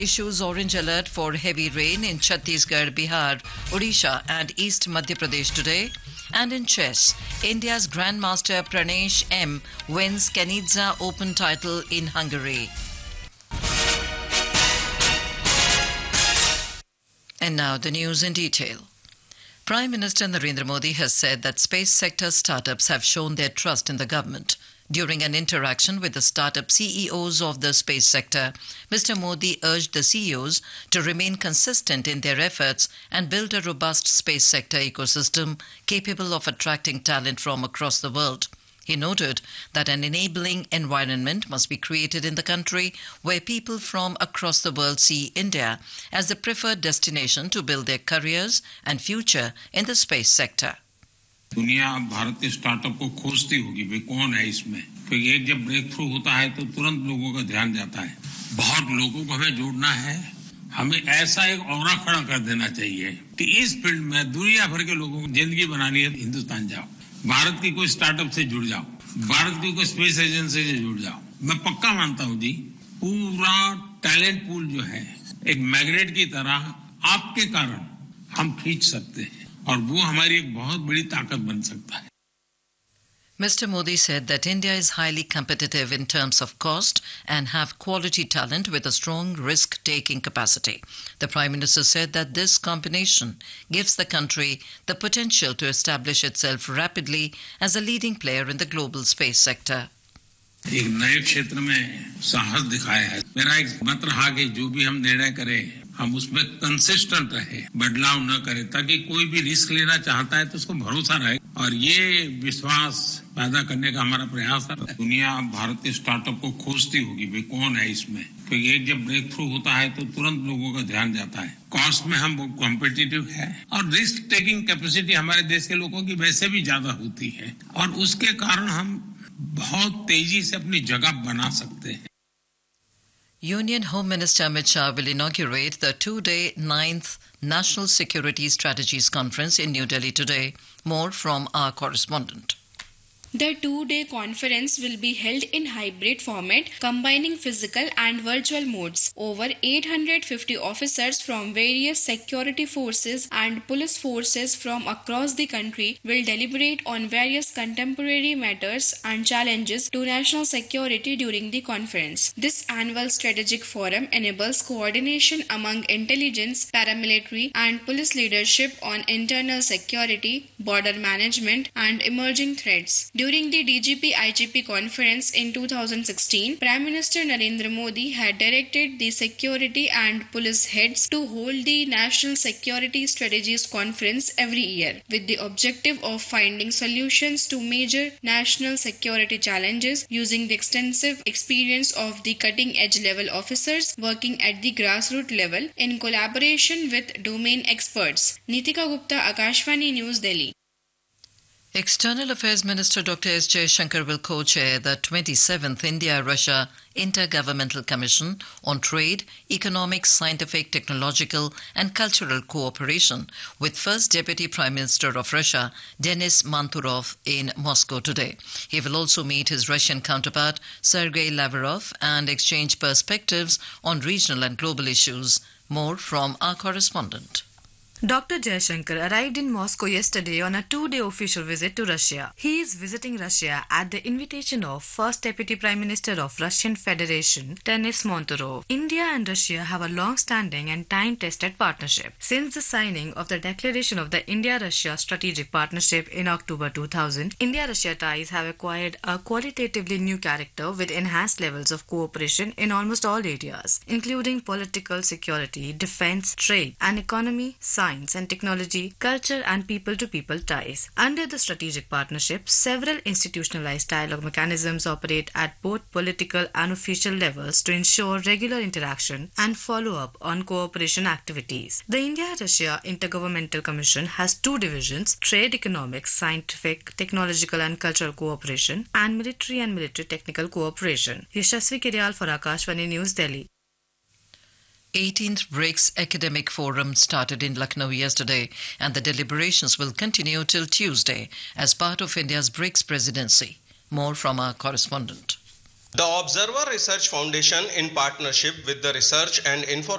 Issues orange alert for heavy rain in Chhattisgarh, Bihar, Odisha and East Madhya Pradesh today. And in chess, India's Grandmaster Pranesh M wins Kanidze Open title in Hungary. And now the news in detail. Prime Minister Narendra Modi has said that space sector startups have shown their trust in the government. During an interaction with the startup CEOs of the space sector, Mr. Modi urged the CEOs to remain consistent in their efforts and build a robust space sector ecosystem capable of attracting talent from across the world. He noted that an enabling environment must be created in the country where people from across the world see India as the preferred destination to build their careers and future in the space sector. दुनिया अब भारत के startup को खोजती होगी भाई कौन है इसमें, क्योंकि एक जब ब्रेक थ्रू होता है तो तुरंत लोगों का ध्यान जाता है. बहुत लोगों को हमें जोड़ना है. हमें ऐसा एक ऑरा खड़ा कर देना चाहिए कि इस फील्ड में दुनिया भर के लोगों को जिंदगी बनानी है. हिंदुस्तान जाओ, भारत की कोई स्टार्टअप से जुड़ जाओ, भारत की कोई स्पेस एजेंसी से जुड़ जाओ. मैं पक्का मानता हूं जी, पूरा टैलेंट पूल जो है एक मैग्नेट की तरह आपके कारण हम खींच सकते हैं और वो हमारी एक बहुत बड़ी ताकत बन सकता है. Mr. Modi said that India is highly competitive in terms of cost and have quality talent with a strong risk-taking capacity. The Prime Minister said that this combination gives the country the potential to establish itself rapidly as a leading player in the global space sector. एक नए क्षेत्र में साहस दिखाया है. मेरा एक मत रहा कि जो भी हम निर्णय करें हम उसमें कंसिस्टेंट रहे, बदलाव न करें, ताकि कोई भी रिस्क लेना चाहता है तो उसको भरोसा रहे और ये विश्वास पैदा करने का हमारा प्रयास है. दुनिया भारत के स्टार्टअप को खोजती होगी भाई कौन है इसमें, क्योंकि एक जब ब्रेक थ्रू होता है तो तुरंत लोगों का ध्यान जाता है. कॉस्ट में हम कॉम्पिटिटिव है और रिस्क टेकिंग कैपेसिटी हमारे देश के लोगों की वैसे भी ज्यादा होती है और उसके कारण हम बहुत तेजी से अपनी जगह बना सकते हैं. Union Home Minister Amit Shah will inaugurate the two-day 9th National Security Strategies Conference in New Delhi today. More from our correspondent. The two-day conference will be held in hybrid format, combining physical and virtual modes. Over 850 officers from various security forces and police forces from across the country will deliberate on various contemporary matters and challenges to national security during the conference. This annual strategic forum enables coordination among intelligence, paramilitary, and police leadership on internal security, border management, and emerging threats. During the DGP-IGP conference in 2016, Prime Minister Narendra Modi had directed the security and police heads to hold the National Security Strategies Conference every year, with the objective of finding solutions to major national security challenges using the extensive experience of the cutting-edge level officers working at the grassroots level in collaboration with domain experts. Nitika Gupta, Akashvani News, Delhi. External Affairs Minister Dr. S. Jaishankar will co-chair the 27th India-Russia Intergovernmental Commission on Trade, Economic, Scientific, Technological and Cultural Cooperation with First Deputy Prime Minister of Russia, Denis Manturov, in Moscow today. He will also meet his Russian counterpart, Sergei Lavrov, and exchange perspectives on regional and global issues. More from our correspondent. Dr. Jaishankar arrived in Moscow yesterday on a two-day official visit to Russia. He is visiting Russia at the invitation of First Deputy Prime Minister of Russian Federation, Denis Manturov. India and Russia have a long-standing and time-tested partnership. Since the signing of the declaration of the India-Russia Strategic Partnership in October 2000, India-Russia ties have acquired a qualitatively new character with enhanced levels of cooperation in almost all areas, including political, security, defense, trade, and economy, science and technology, culture and people-to-people ties. Under the strategic partnership, several institutionalized dialogue mechanisms operate at both political and official levels to ensure regular interaction and follow-up on cooperation activities. The India-Russia Intergovernmental Commission has two divisions: trade, economics, scientific, technological and cultural cooperation, and military technical cooperation. Yashasvi Kiryal for Akashvani News, Delhi. 18th BRICS Academic Forum started in Lucknow yesterday, and the deliberations will continue till Tuesday as part of India's BRICS presidency. More from our correspondent. The Observer Research Foundation, in partnership with the Research and Information